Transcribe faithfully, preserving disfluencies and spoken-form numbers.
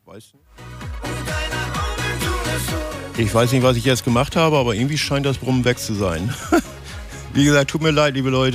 Weiß nicht. Ich weiß nicht, was ich jetzt gemacht habe, aber irgendwie scheint das Brummen weg zu sein. Wie gesagt, tut mir leid, liebe Leute.